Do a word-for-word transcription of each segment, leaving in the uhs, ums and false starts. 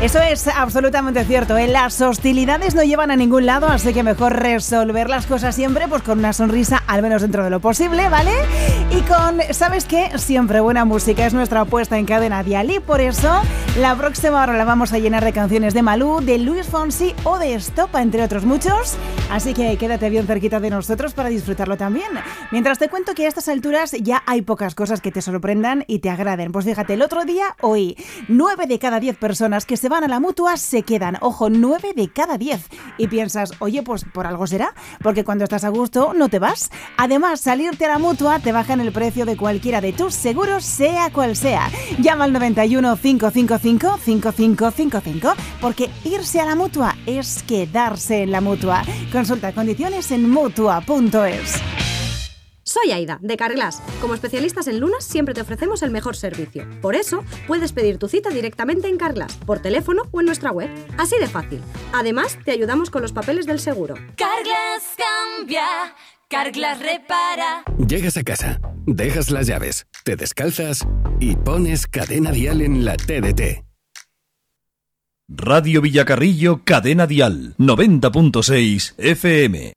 Eso es absolutamente cierto, ¿eh? Las hostilidades no llevan a ningún lado, así que mejor resolver las cosas siempre pues con una sonrisa, al menos dentro de lo posible, ¿vale? Y con, ¿sabes qué? Siempre buena música es nuestra apuesta en Cadena Dial, y por eso la próxima hora la vamos a llenar de canciones de Malú, de Luis Fonsi o de Estopa, entre otros muchos. Así que quédate bien cerquita de nosotros para disfrutarlo también. Mientras te cuento que a estas alturas ya hay pocas cosas que te sorprendan y te agraden. Pues fíjate, el otro día, hoy, nueve de cada diez personas que se van a la Mutua se quedan. Ojo, nueve de cada diez. Y piensas, oye, pues por algo será, porque cuando estás a gusto no te vas. Además, salirte a la Mutua te bajan el precio de cualquiera de tus seguros, sea cual sea. Llama al noventa y uno, cinco cinco cinco, cinco cinco cinco cinco, porque irse a la Mutua es quedarse en la Mutua. Consulta condiciones en mutua punto es. Soy Aida, de Carglass. Como especialistas en lunas siempre te ofrecemos el mejor servicio. Por eso, puedes pedir tu cita directamente en Carglass, por teléfono o en nuestra web. Así de fácil. Además, te ayudamos con los papeles del seguro. Carglass cambia, Carglass repara. Llegas a casa, dejas las llaves, te descalzas y pones Cadena Dial en la T D T. Radio Villacarrillo, Cadena Dial, noventa punto seis F M.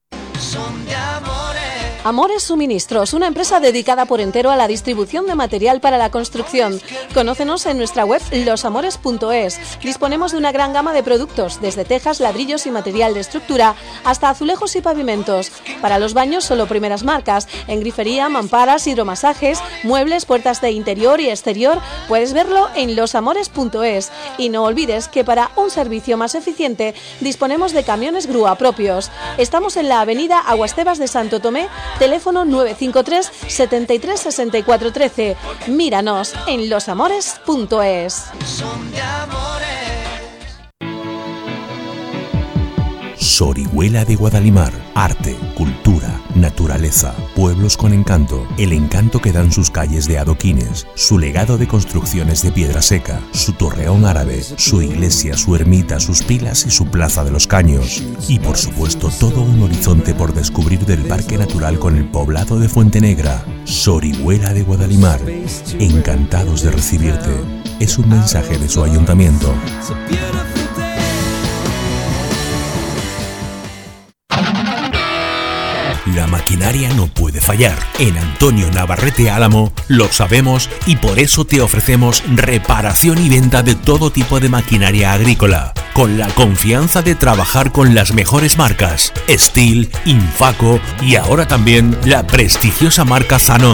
Amores Suministros, una empresa dedicada por entero a la distribución de material para la construcción. Conócenos en nuestra web los amores punto es. Disponemos de una gran gama de productos, desde tejas, ladrillos y material de estructura, hasta azulejos y pavimentos. Para los baños solo primeras marcas, en grifería, mamparas, hidromasajes, muebles, puertas de interior y exterior. Puedes verlo en los amores punto es. Y no olvides que para un servicio más eficiente disponemos de camiones grúa propios. Estamos en la avenida Aguastebas de Santo Tomé, teléfono nueve cinco tres, setenta y tres, sesenta y cuatro trece. Míranos en los amores punto es. Sorihuela de Guadalimar. Arte, cultura, naturaleza, pueblos con encanto. El encanto que dan sus calles de adoquines, su legado de construcciones de piedra seca, su torreón árabe, su iglesia, su ermita, sus pilas y su plaza de los caños. Y por supuesto todo un horizonte por descubrir del Parque Natural con el poblado de Fuente Negra. Sorihuela de Guadalimar. Encantados de recibirte. Es un mensaje de su ayuntamiento. La maquinaria no puede fallar. En Antonio Navarrete Álamo lo sabemos y por eso te ofrecemos reparación y venta de todo tipo de maquinaria agrícola, con la confianza de trabajar con las mejores marcas, Stihl, Infaco y ahora también la prestigiosa marca Zanon.